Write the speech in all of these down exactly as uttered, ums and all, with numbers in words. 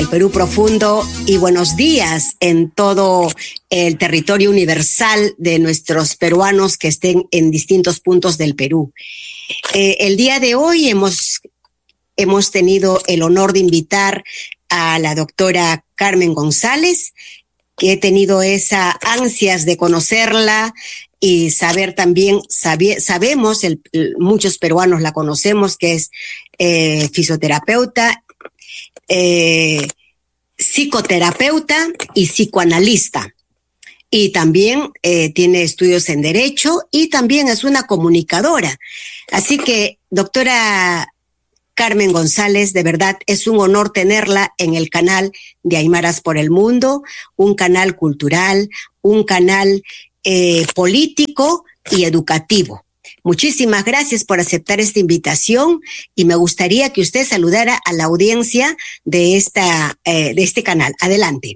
Perú profundo y buenos días en todo el territorio universal de nuestros peruanos que estén en distintos puntos del Perú. Eh, el día de hoy hemos, hemos tenido el honor de invitar a la doctora Carmen González, que he tenido esa ansias de conocerla y saber también, sabe, sabemos, el, el, muchos peruanos la conocemos, que es eh, fisioterapeuta, eh, psicoterapeuta y psicoanalista. Y también eh, tiene estudios en Derecho y también es una comunicadora. Así que, doctora Carmen González, de verdad es un honor tenerla en el canal de Aymaras por el Mundo, un canal cultural, un canal eh, político y educativo. Muchísimas gracias por aceptar esta invitación y me gustaría que usted saludara a la audiencia de esta eh, de este canal. Adelante.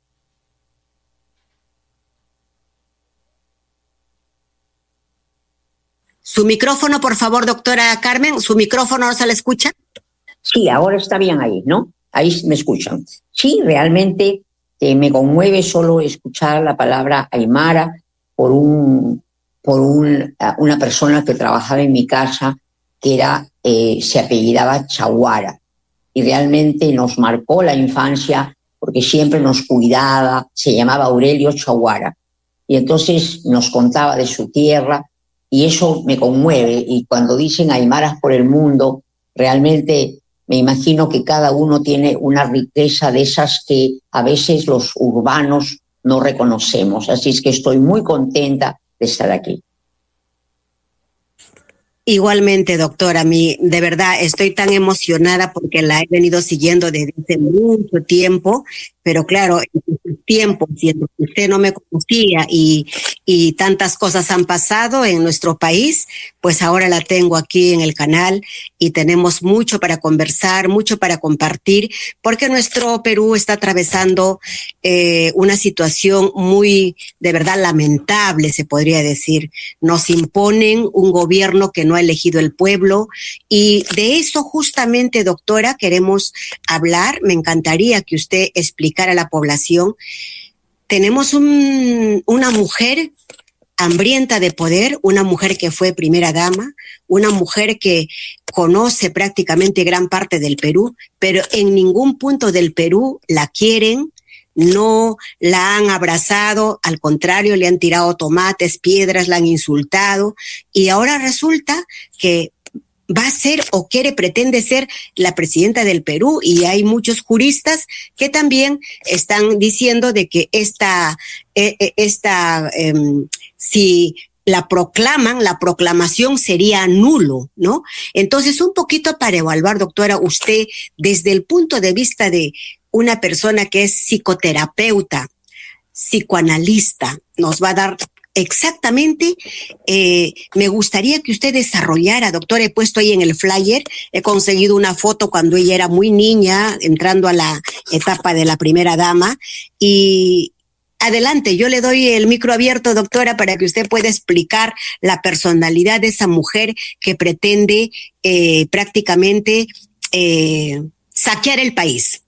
Su micrófono, por favor, doctora Carmen. ¿Su micrófono no se le escucha? Sí, ahora está bien ahí, ¿no? Ahí me escuchan. Sí, realmente eh, me conmueve solo escuchar la palabra Aymara por un... por un, una persona que trabajaba en mi casa, que era, eh, se apellidaba Chaguara, y realmente nos marcó la infancia porque siempre nos cuidaba, se llamaba Aurelio Chaguara, y entonces nos contaba de su tierra, y eso me conmueve, y cuando dicen Aymaras por el mundo, realmente me imagino que cada uno tiene una riqueza de esas que a veces los urbanos no reconocemos, así es que estoy muy contenta de estar aquí. Igualmente, doctora, a mí de verdad estoy tan emocionada porque la he venido siguiendo desde hace mucho tiempo, pero claro, en esos tiempos, siendo que usted no me conocía y, y tantas cosas han pasado en nuestro país, pues ahora la tengo aquí en el canal y tenemos mucho para conversar, mucho para compartir, porque nuestro Perú está atravesando eh, una situación muy, de verdad, lamentable, se podría decir. Nos imponen un gobierno que no ha elegido el pueblo y de eso justamente, doctora, queremos hablar. Me encantaría que usted explicara a la población. Tenemos un, una mujer hambrienta de poder, una mujer que fue primera dama, una mujer que conoce prácticamente gran parte del Perú, pero en ningún punto del Perú la quieren, no la han abrazado, al contrario, le han tirado tomates, piedras, la han insultado, y ahora resulta que va a ser o quiere, pretende ser la presidenta del Perú, y hay muchos juristas que también están diciendo de que esta, eh, esta, eh, si la proclaman, la proclamación sería nulo, ¿no? Entonces, un poquito para evaluar, doctora, usted, desde el punto de vista de una persona que es psicoterapeuta, psicoanalista, nos va a dar exactamente, eh, me gustaría que usted desarrollara, doctora, he puesto ahí en el flyer, he conseguido una foto cuando ella era muy niña, entrando a la etapa de la primera dama, y adelante, yo le doy el micro abierto, doctora, para que usted pueda explicar la personalidad de esa mujer que pretende eh, prácticamente eh, saquear el país.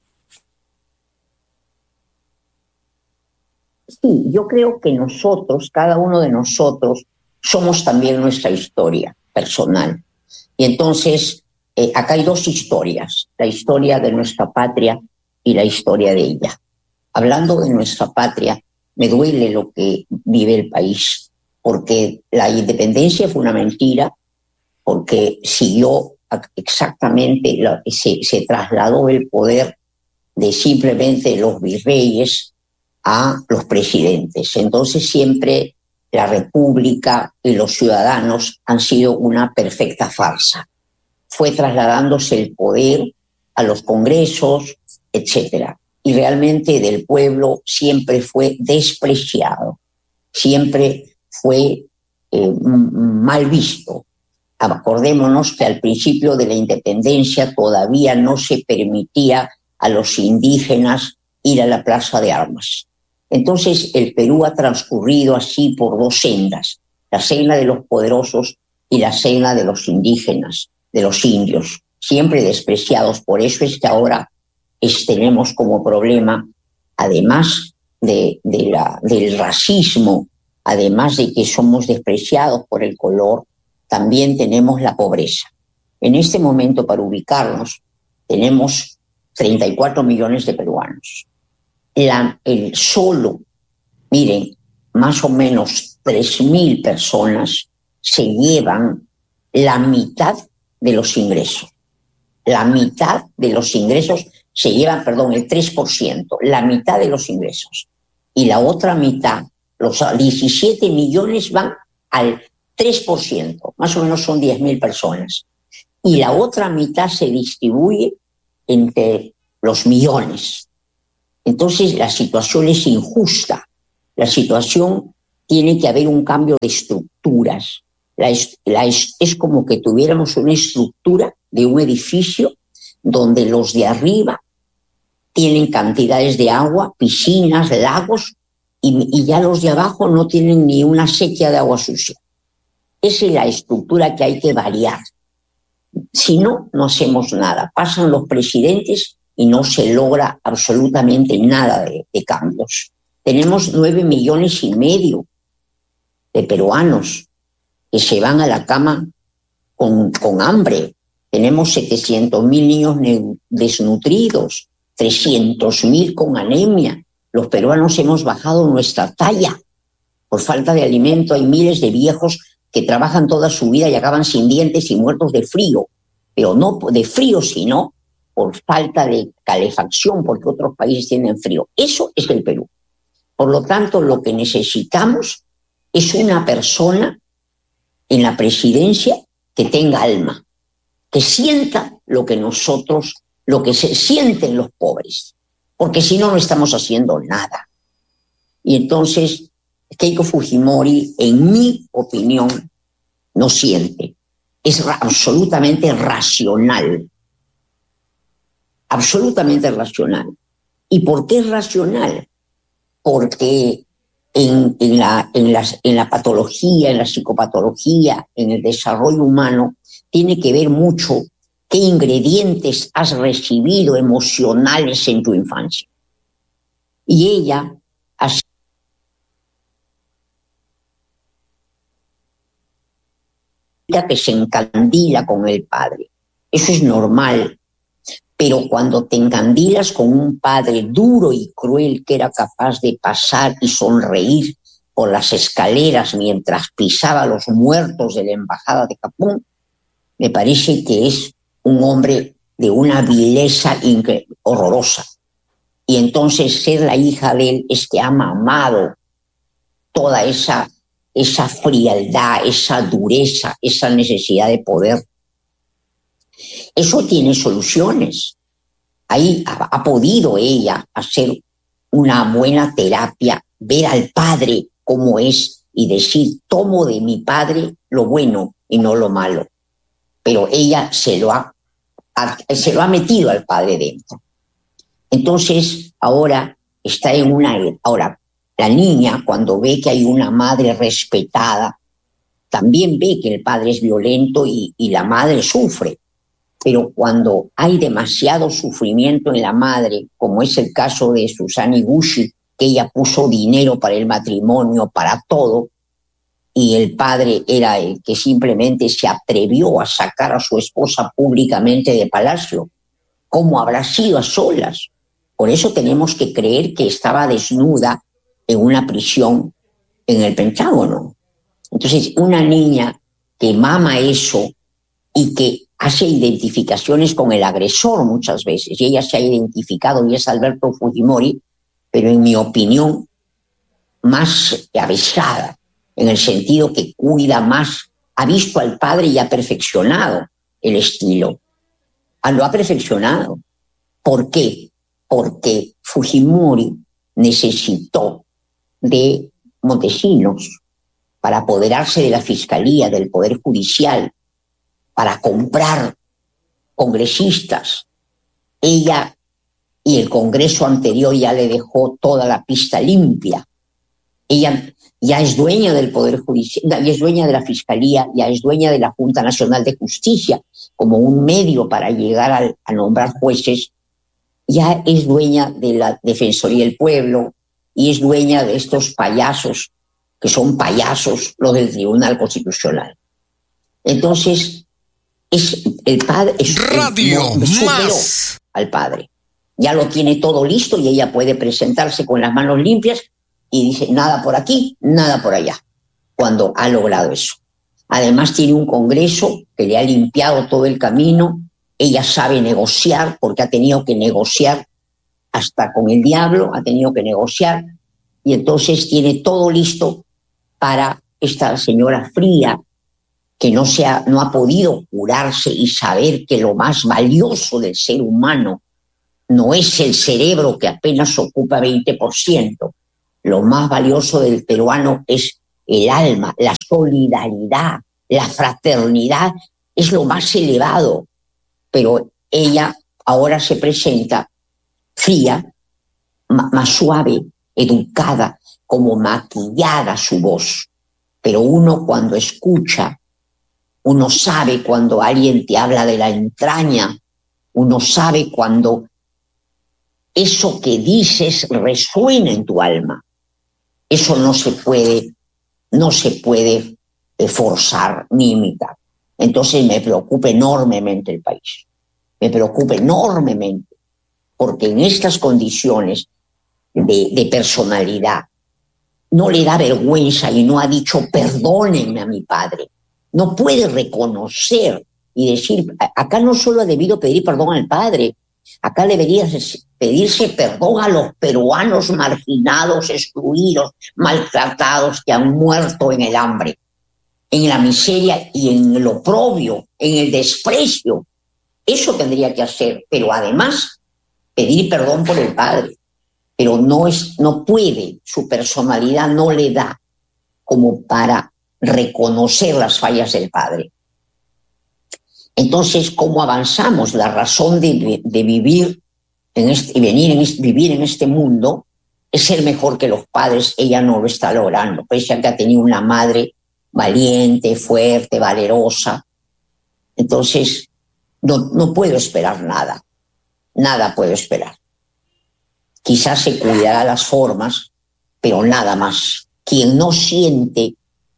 Sí, yo creo que nosotros, cada uno de nosotros, somos también nuestra historia personal. Y entonces, eh, acá hay dos historias, la historia de nuestra patria y la historia de ella. Hablando de nuestra patria, me duele lo que vive el país, porque la independencia fue una mentira, porque siguió exactamente, se, se trasladó el poder de simplemente los virreyes a los presidentes. Entonces siempre la República y los ciudadanos han sido una perfecta farsa. Fue trasladándose el poder a los congresos, etcétera. Y realmente del pueblo siempre fue despreciado, siempre fue eh, mal visto. Acordémonos que al principio de la independencia todavía no se permitía a los indígenas ir a la plaza de armas. Entonces el Perú ha transcurrido así por dos sendas, la senda de los poderosos y la senda de los indígenas, de los indios, siempre despreciados. Por eso es que ahora es, tenemos como problema, además de, de la, del racismo, además de que somos despreciados por el color, también tenemos la pobreza. En este momento, para ubicarnos, tenemos treinta y cuatro millones de peruanos. La, el solo, miren, más o menos tres mil personas se llevan la mitad de los ingresos. La mitad de los ingresos se llevan, perdón, el tres por ciento, la mitad de los ingresos. Y la otra mitad, los diecisiete millones van al tres por ciento, más o menos son diez mil personas. Y la otra mitad se distribuye entre los millones. Entonces la situación es injusta. La situación tiene que haber un cambio de estructuras. La, la, es como que tuviéramos una estructura de un edificio donde los de arriba tienen cantidades de agua, piscinas, lagos, y, y ya los de abajo no tienen ni una sequía de agua sucia. Esa es la estructura que hay que variar. Si no, no hacemos nada. Pasan los presidentes y no se logra absolutamente nada de, de cambios. Tenemos nueve millones y medio de peruanos que se van a la cama con, con hambre. Tenemos setecientos mil niños desnutridos, trescientos mil con anemia. Los peruanos hemos bajado nuestra talla por falta de alimento. Hay miles de viejos que trabajan toda su vida y acaban sin dientes y muertos de frío, pero no de frío, sino por falta de calefacción, porque otros países tienen frío. Eso es el Perú. Por lo tanto, lo que necesitamos es una persona en la presidencia que tenga alma, que sienta lo que nosotros, lo que se sienten los pobres, porque si no, no estamos haciendo nada. Y entonces, Keiko Fujimori, en mi opinión, no siente. Es ra- absolutamente racional. Absolutamente racional. ¿Y por qué es racional? Porque en, en, la, en, las, en la patología, en la psicopatología, en el desarrollo humano, tiene que ver mucho qué ingredientes has recibido emocionales en tu infancia. Y ella ha que se encandila con el padre. Eso es normal. Pero cuando te encandilas con un padre duro y cruel que era capaz de pasar y sonreír por las escaleras mientras pisaba a los muertos de la embajada de Japón, me parece que es un hombre de una vileza incre- horrorosa. Y entonces ser la hija de él es que ha mamado toda esa, esa frialdad, esa dureza, esa necesidad de poder. Eso tiene soluciones. Ahí ha, ha podido ella hacer una buena terapia, ver al padre como es y decir, tomo de mi padre lo bueno y no lo malo. Pero ella se lo ha, ha, se lo ha metido al padre dentro. Entonces, ahora está en una... Ahora, la niña, cuando ve que hay una madre respetada, también ve que el padre es violento y, y la madre sufre. Pero cuando hay demasiado sufrimiento en la madre, como es el caso de Susana Iguchi, que ella puso dinero para el matrimonio, para todo, y el padre era el que simplemente se atrevió a sacar a su esposa públicamente de palacio, ¿cómo habrá sido a solas? Por eso tenemos que creer que estaba desnuda en una prisión en el Pentágono. Entonces, una niña que mama eso y que hace identificaciones con el agresor muchas veces, y ella se ha identificado y es Alberto Fujimori, pero en mi opinión más avisada, en el sentido que cuida más, ha visto al padre y ha perfeccionado el estilo. Lo ha perfeccionado. ¿Por qué? Porque Fujimori necesitó de Montesinos para apoderarse de la fiscalía, del poder judicial, para comprar congresistas. Ella y el Congreso anterior ya le dejó toda la pista limpia. Ella ya es dueña del Poder Judicial, ya es dueña de la Fiscalía, ya es dueña de la Junta Nacional de Justicia, como un medio para llegar a, a nombrar jueces ya es dueña de la Defensoría del Pueblo y es dueña de estos payasos, que son payasos los del Tribunal Constitucional. Entonces, es el padre es, Radio el, superó Más al padre. Ya lo tiene todo listo y ella puede presentarse con las manos limpias y dice nada por aquí, nada por allá, cuando ha logrado eso. Además tiene un Congreso que le ha limpiado todo el camino. Ella sabe negociar porque ha tenido que negociar hasta con el diablo, ha tenido que negociar y entonces tiene todo listo para esta señora fría que no, se ha, no ha podido curarse y saber que lo más valioso del ser humano no es el cerebro, que apenas ocupa veinte por ciento. Lo más valioso del peruano es el alma, la solidaridad, la fraternidad, es lo más elevado. Pero ella ahora se presenta fría, más suave, educada, como maquillada su voz. Pero uno cuando escucha, uno sabe cuando alguien te habla de la entraña, uno sabe cuando eso que dices resuena en tu alma. Eso no se puede, no se puede forzar ni imitar. Entonces me preocupa enormemente el país. Me preocupa enormemente, porque en estas condiciones de, de personalidad no le da vergüenza y no ha dicho perdónenme a mi padre. No puede reconocer y decir, acá no solo ha debido pedir perdón al padre, acá debería pedirse perdón a los peruanos marginados, excluidos, maltratados, que han muerto en el hambre, en la miseria y en el oprobio, en el desprecio. Eso tendría que hacer, pero además pedir perdón por el padre. Pero no, es, no puede, su personalidad no le da como para reconocer las fallas del padre. Entonces, ¿cómo avanzamos? La razón de, de vivir en este, y venir en este, vivir en este mundo es ser mejor que los padres. Ella no lo está logrando, pese a que ha tenido una madre valiente, fuerte, valerosa. Entonces, no, no puedo esperar nada. Nada puedo esperar. Quizás se cuidará las formas, pero nada más. Quien no siente,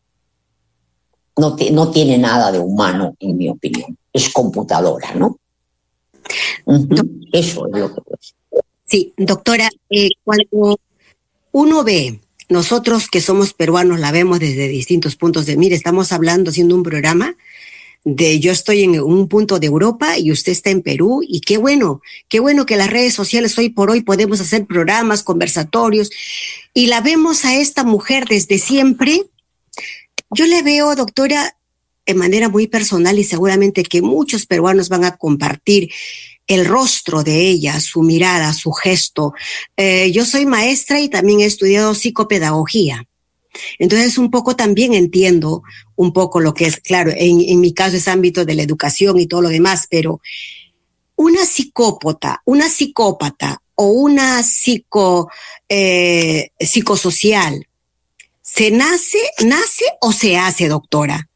no, te, no tiene nada de humano, en mi opinión. Es computadora, ¿no? Uh-huh. Eso es lo que puede ser. Sí, doctora, eh, cuando uno ve, nosotros que somos peruanos la vemos desde distintos puntos de mira, estamos hablando, haciendo un programa de yo estoy en un punto de Europa y usted está en Perú, y qué bueno, qué bueno que las redes sociales hoy por hoy podemos hacer programas, conversatorios, y la vemos a esta mujer desde siempre. Yo le veo, doctora, de manera muy personal, y seguramente que muchos peruanos van a compartir el rostro de ella, su mirada, su gesto. Eh, yo soy maestra y también he estudiado psicopedagogía. Entonces, un poco también entiendo un poco lo que es, claro, en, en mi caso es ámbito de la educación y todo lo demás, pero una psicópata, una psicópata o una psico, eh, psicosocial, ¿se nace, nace o se hace, doctora?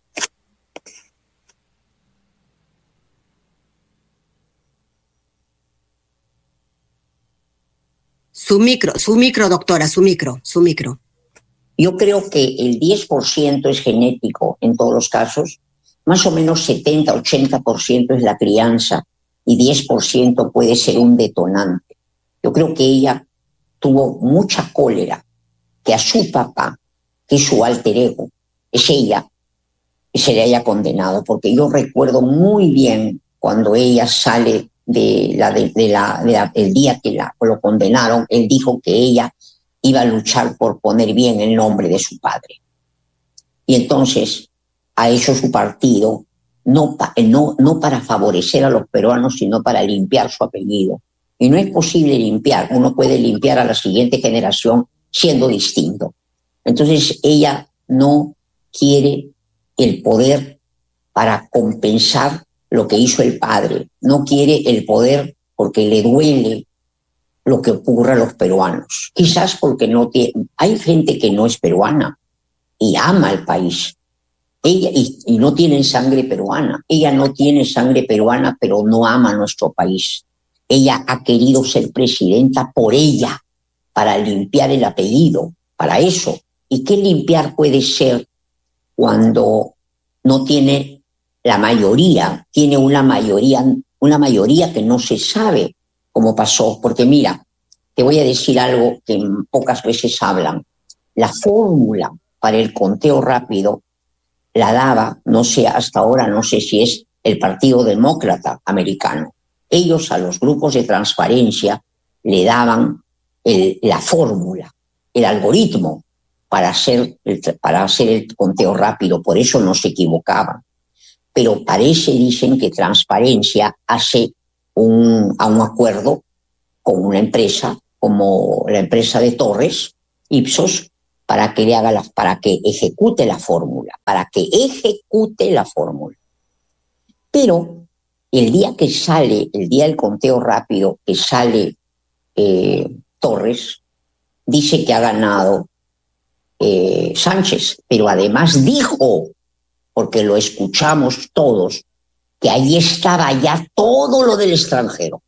Su micro, su micro, doctora, su micro, su micro. Yo creo que el diez por ciento es genético en todos los casos, más o menos setenta, ochenta por ciento es la crianza y diez por ciento puede ser un detonante. Yo creo que ella tuvo mucha cólera, que a su papá, que es su alter ego, es ella, se le haya condenado, porque yo recuerdo muy bien cuando ella sale de la, de, de la, de la, el día que la, lo condenaron, él dijo que ella iba a luchar por poner bien el nombre de su padre. Y entonces ha hecho su partido no, pa, no, no para favorecer a los peruanos, sino para limpiar su apellido. Y no es posible limpiar, uno puede limpiar a la siguiente generación siendo distinto. Entonces ella no quiere el poder para compensar lo que hizo el padre, no quiere el poder porque le duele lo que ocurre a los peruanos. Quizás porque no tiene, hay gente que no es peruana y ama al país. Ella, y, y no tienen sangre peruana. Ella no tiene sangre peruana, pero no ama nuestro país. ella ha querido ser presidenta por ella, para limpiar el apellido, para eso. ¿Y qué limpiar puede ser cuando no tiene la mayoría, tiene una mayoría, una mayoría que no se sabe cómo pasó? Porque mira, te voy a decir algo que pocas veces hablan. La fórmula para el conteo rápido la daba, no sé, hasta ahora no sé si es el Partido Demócrata americano. Ellos a los grupos de transparencia le daban el, la fórmula, el algoritmo para hacer, el, para hacer el conteo rápido, por eso no se equivocaban. Pero parece, dicen, que Transparencia hace un, a un acuerdo con una empresa, como la empresa de Torres, Ipsos, para que le haga la, para que ejecute la fórmula, para que ejecute la fórmula. Pero el día que sale, el día del conteo rápido, que sale eh, Torres, dice que ha ganado eh, Sánchez, pero además dijo, porque lo escuchamos todos, que ahí estaba ya todo lo del extranjero.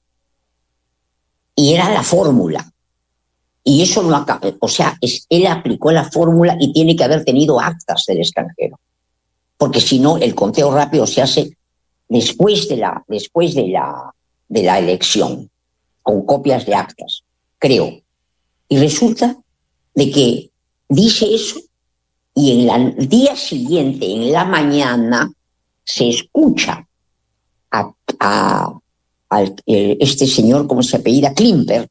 Y era la fórmula. Y eso no acaba, o sea, es, él aplicó la fórmula y tiene que haber tenido actas del extranjero. Porque si no, el conteo rápido se hace después de la, después de la, de la elección, con copias de actas, creo. Y resulta de que dice eso y en la, el día siguiente, en la mañana, se escucha a, a, a este señor, ¿cómo se apellida? Klimper,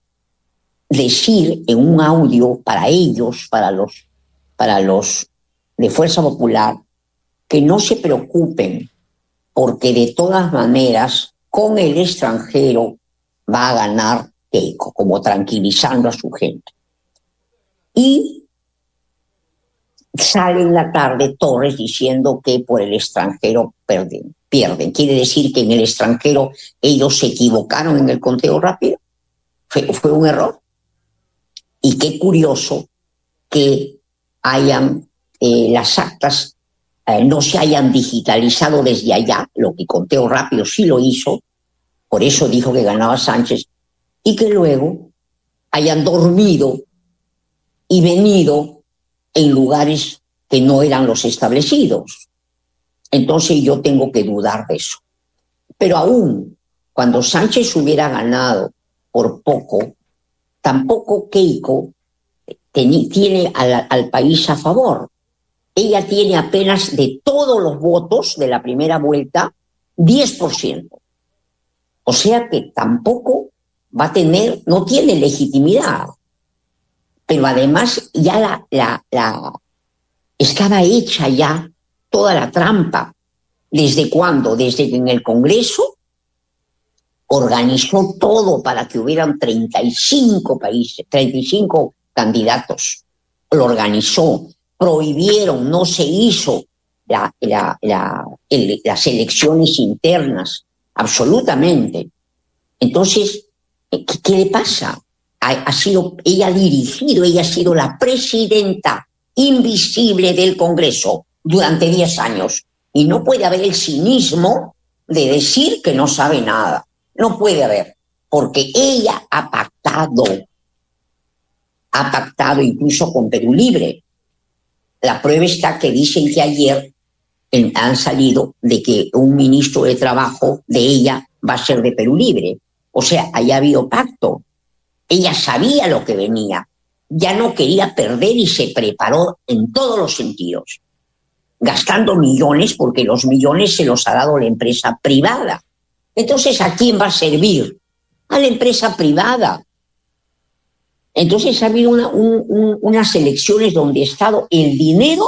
decir en un audio para ellos, para los, para los de Fuerza Popular, que no se preocupen, porque de todas maneras, con el extranjero va a ganar Keiko, como tranquilizando a su gente. Y sale en la tarde Torres diciendo que por el extranjero pierden, pierden. Quiere decir que en el extranjero ellos se equivocaron en el conteo rápido. Fue, fue un error. Y qué curioso que hayan eh, las actas eh, no se hayan digitalizado desde allá, lo que conteo rápido sí lo hizo, por eso dijo que ganaba Sánchez, y que luego hayan dormido y venido en lugares que no eran los establecidos. Entonces yo tengo que dudar de eso. Pero aún cuando Sánchez hubiera ganado por poco, tampoco Keiko ten, tiene al, al país a favor. Ella tiene apenas de todos los votos de la primera vuelta, diez por ciento. O sea que tampoco va a tener, no tiene legitimidad. Pero además ya la, la, la estaba hecha ya toda la trampa. ¿Desde cuándo? Desde que en el Congreso organizó todo para que hubieran treinta y cinco países, treinta y cinco candidatos. Lo organizó, prohibieron, no se hizo la, la, la, el, las elecciones internas, absolutamente. Entonces, ¿qué, qué le pasa? Ha, ha sido, ella ha dirigido, ella ha sido la presidenta invisible del Congreso durante diez años. Y no puede haber el cinismo de decir que no sabe nada. No puede haber, porque ella ha pactado, ha pactado incluso con Perú Libre. La prueba está que dicen que ayer eh, han salido de que un ministro de Trabajo de ella va a ser de Perú Libre. O sea, ahí ha habido pacto. Ella sabía lo que venía, ya no quería perder y se preparó en todos los sentidos, gastando millones, porque los millones se los ha dado la empresa privada. Entonces, ¿a quién va a servir? A la empresa privada. Entonces ha habido una, un, un, unas elecciones donde ha estado el dinero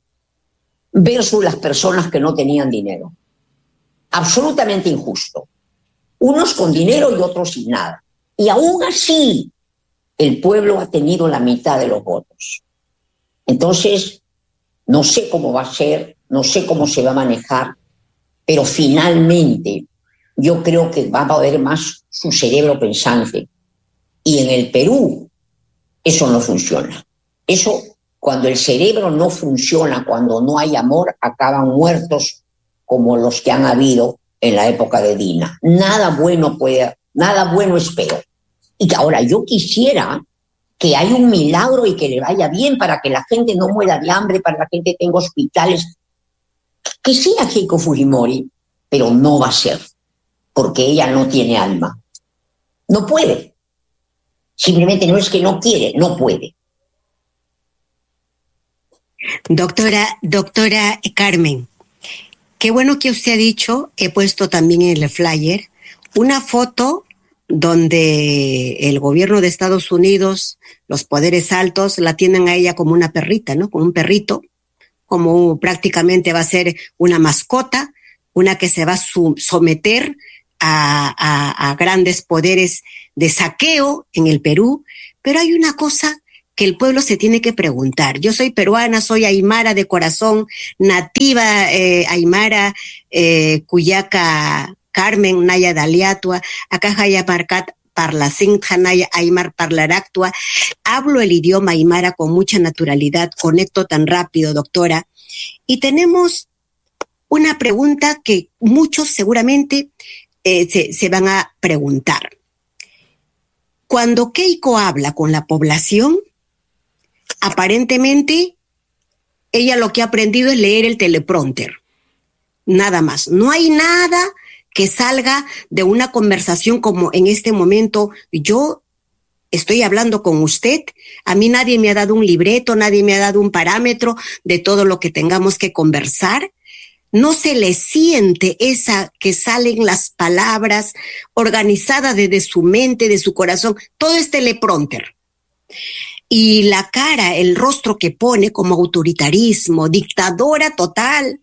versus las personas que no tenían dinero. Absolutamente injusto. Unos con dinero y otros sin nada. Y aún así, el pueblo ha tenido la mitad de los votos. Entonces, no sé cómo va a ser, no sé cómo se va a manejar, pero finalmente yo creo que va a haber más su cerebro pensante. Y en el Perú eso no funciona. Eso, cuando el cerebro no funciona, cuando no hay amor, acaban muertos como los que han habido en la época de Dina. Nada bueno puede, nada bueno espero. Y que ahora yo quisiera que haya un milagro y que le vaya bien para que la gente no muera de hambre, para que la gente tenga hospitales. Que sea Keiko Fujimori, pero no va a ser, porque ella no tiene alma. No puede. Simplemente no es que no quiere, no puede. Doctora, doctora Carmen, qué bueno que usted ha dicho, he puesto también en el flyer, una foto donde el gobierno de Estados Unidos, los poderes altos, la tienen a ella como una perrita, ¿no? Como un perrito, como prácticamente va a ser una mascota, una que se va a su- someter a, a, a grandes poderes de saqueo en el Perú. Pero hay una cosa que el pueblo se tiene que preguntar. Yo soy peruana, soy aymara de corazón, nativa eh, aymara, eh, Cuyaca, Carmen, Naya Daliatua, Acajaya Parcat, Parlacin, Hanaya Aymar Parlaractua. Hablo el idioma aymara con mucha naturalidad, conecto tan rápido, doctora. Y tenemos una pregunta que muchos seguramente eh, se, se van a preguntar. Cuando Keiko habla con la población, aparentemente ella lo que ha aprendido es leer el teleprompter. Nada más. No hay nada que salga de una conversación como en este momento. Yo estoy hablando con usted, a mí nadie me ha dado un libreto, nadie me ha dado un parámetro de todo lo que tengamos que conversar. No se le siente esa que salen las palabras organizadas desde su mente, de su corazón. Todo es teleprompter. Y la cara, el rostro que pone como autoritarismo, dictadora total.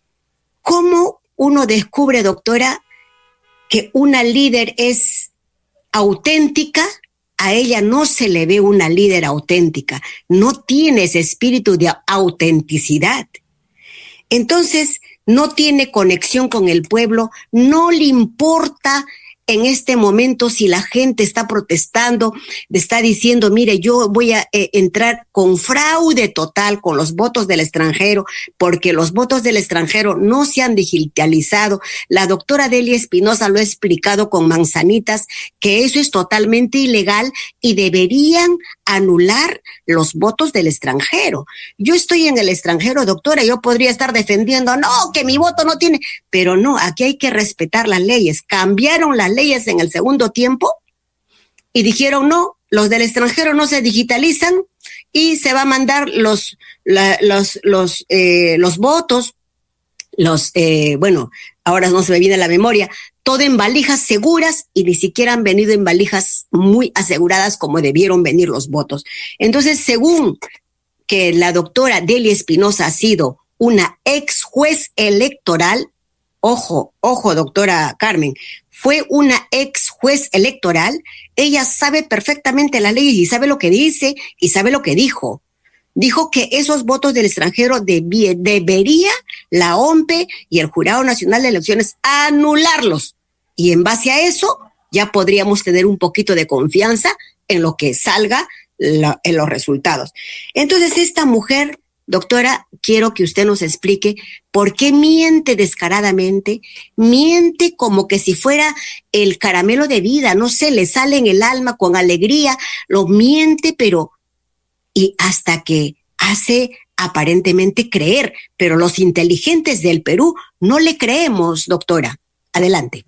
¿Cómo uno descubre, doctora, que una líder es auténtica? A ella no se le ve una líder auténtica, no tiene ese espíritu de autenticidad. Entonces, no tiene conexión con el pueblo, no le importa en este momento si la gente está protestando, está diciendo, mire, yo voy a eh, entrar con fraude total con los votos del extranjero, porque los votos del extranjero no se han digitalizado. La doctora Delia Espinosa lo ha explicado con manzanitas, que eso es totalmente ilegal y deberían anular los votos del extranjero. Yo estoy en el extranjero, doctora, yo podría estar defendiendo, no, que mi voto no tiene, pero no, aquí hay que respetar las leyes. Cambiaron las leyes en el segundo tiempo y dijeron, no, los del extranjero no se digitalizan y se va a mandar los, la, los, los, eh, los votos, los, eh, bueno, ahora no se me viene a la memoria, todo en valijas seguras y ni siquiera han venido en valijas muy aseguradas como debieron venir los votos. Entonces, según que la doctora Delia Espinosa ha sido una ex juez electoral, ojo, ojo, doctora Carmen, fue una ex juez electoral, ella sabe perfectamente las leyes y sabe lo que dice y sabe lo que dijo. Dijo que esos votos del extranjero debía, debería la O M P E y el Jurado Nacional de Elecciones anularlos. Y en base a eso ya podríamos tener un poquito de confianza en lo que salga la, en los resultados. Entonces esta mujer, doctora, quiero que usted nos explique por qué miente descaradamente, miente como que si fuera el caramelo de vida, no sé, le sale en el alma con alegría, lo miente, pero y hasta que hace aparentemente creer, pero los inteligentes del Perú no le creemos, doctora. Adelante.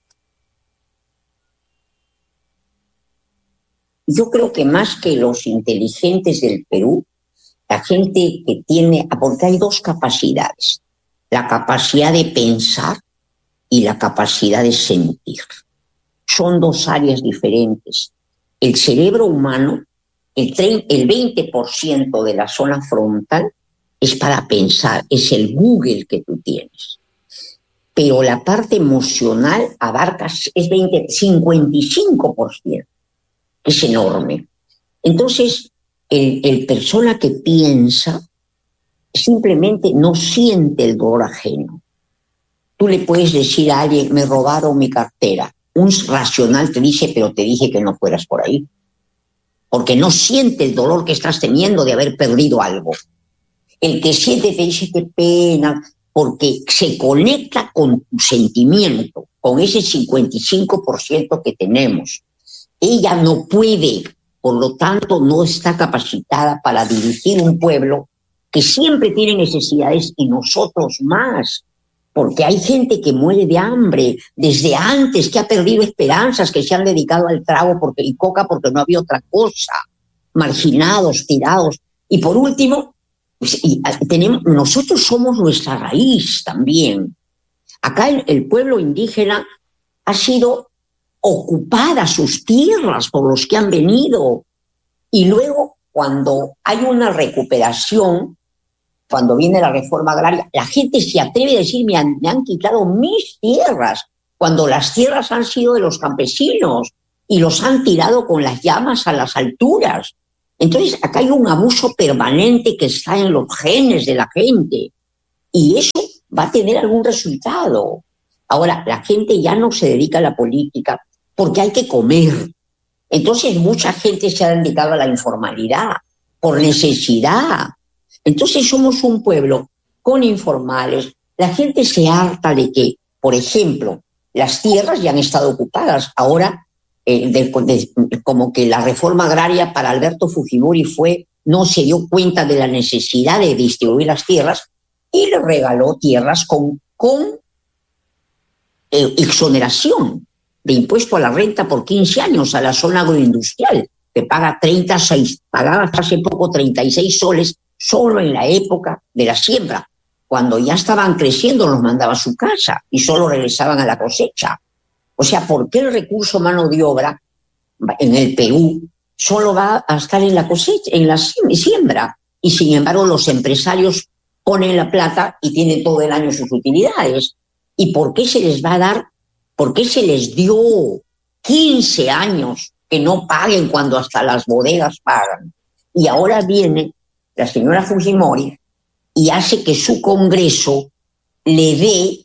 Yo creo que más que los inteligentes del Perú, la gente que tiene, porque hay dos capacidades, la capacidad de pensar y la capacidad de sentir. Son dos áreas diferentes. El cerebro humano, el, el veinte por ciento de la zona frontal es para pensar, es el Google que tú tienes. Pero la parte emocional abarca, es veinte, cincuenta y cinco por ciento, es enorme. Entonces, el, el persona que piensa simplemente no siente el dolor ajeno. Tú le puedes decir a alguien, me robaron mi cartera. Un racional te dice, pero te dije que no fueras por ahí. Porque no siente el dolor que estás teniendo de haber perdido algo. El que siente te dice, qué pena, porque se conecta con tu sentimiento, con ese cincuenta y cinco por ciento que tenemos. Ella no puede, por lo tanto, no está capacitada para dirigir un pueblo que siempre tiene necesidades y nosotros más, porque hay gente que muere de hambre desde antes, que ha perdido esperanzas, que se han dedicado al trago porque, y coca porque no había otra cosa, marginados, tirados. Y por último, pues, y, tenemos, nosotros somos nuestra raíz también. Acá el, el pueblo indígena ha sido ocupada sus tierras por los que han venido. Y luego, cuando hay una recuperación, cuando viene la reforma agraria, la gente se atreve a decir, me han, me han quitado mis tierras, cuando las tierras han sido de los campesinos y los han tirado con las llamas a las alturas. Entonces, acá hay un abuso permanente que está en los genes de la gente y eso va a tener algún resultado. Ahora, la gente ya no se dedica a la política porque hay que comer. Entonces, mucha gente se ha dedicado a la informalidad por necesidad. Entonces, somos un pueblo con informales. La gente se harta de que, por ejemplo, las tierras ya han estado ocupadas. Ahora, eh, de, de, como que la reforma agraria para Alberto Fujimori fue, no se dio cuenta de la necesidad de distribuir las tierras y le regaló tierras con, con eh, exoneración de impuesto a la renta por quince años a la zona agroindustrial, que paga treinta y seis, pagaba hasta hace poco treinta y seis soles solo en la época de la siembra. Cuando ya estaban creciendo los mandaba a su casa y solo regresaban a la cosecha. O sea, ¿por qué el recurso mano de obra en el Perú solo va a estar en la cosecha, en la siembra? Y sin embargo los empresarios ponen la plata y tienen todo el año sus utilidades. ¿Y por qué se les va a dar? ¿Por qué se les dio quince años que no paguen cuando hasta las bodegas pagan? Y ahora viene la señora Fujimori y hace que su Congreso le dé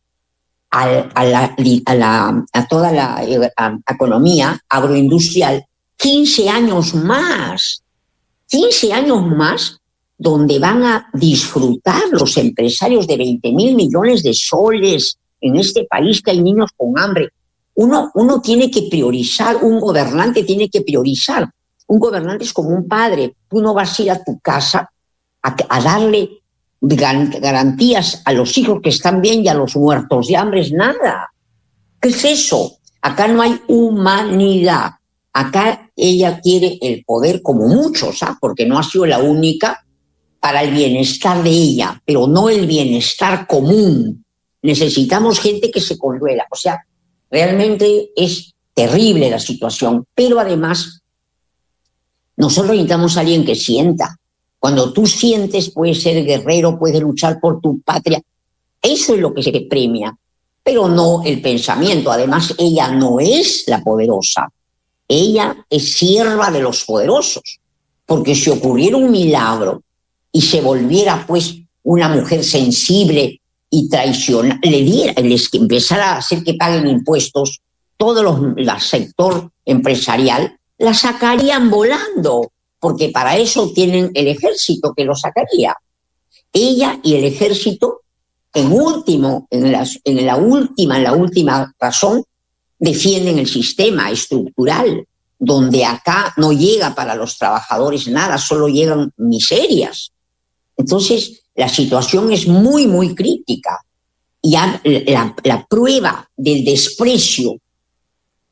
a, a, la, a, la, a toda la a, a economía agroindustrial quince años más, quince años más donde van a disfrutar los empresarios de veinte mil millones de soles en este país que hay niños con hambre. Uno, uno tiene que priorizar, un gobernante tiene que priorizar. Un gobernante es como un padre. Tú no vas a ir a tu casa a, a darle garantías a los hijos que están bien y a los muertos de hambre, es nada. ¿Qué es eso? Acá no hay humanidad. Acá ella quiere el poder como muchos, ¿ah? Porque no ha sido la única para el bienestar de ella, pero no el bienestar común. Necesitamos gente que se conduela. O sea, realmente es terrible la situación, pero además nosotros necesitamos a alguien que sienta. Cuando tú sientes, puedes ser guerrero, puedes luchar por tu patria. Eso es lo que se premia, pero no el pensamiento. Además, ella no es la poderosa. Ella es sierva de los poderosos. Porque si ocurriera un milagro y se volviera, pues, una mujer sensible y traicionar, le diera, les empezara a hacer que paguen impuestos, todo los, el sector empresarial, la sacarían volando, porque para eso tienen el ejército que lo sacaría. Ella y el ejército, en último, en la, en la última, en la última razón, defienden el sistema estructural, donde acá no llega para los trabajadores nada, solo llegan miserias. Entonces, la situación es muy, muy crítica. Y la, la, la prueba del desprecio